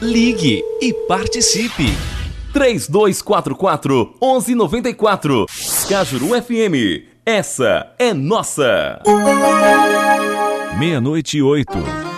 Ligue e participe. 3244-1194. Cajuru FM. Essa é nossa. 00:08.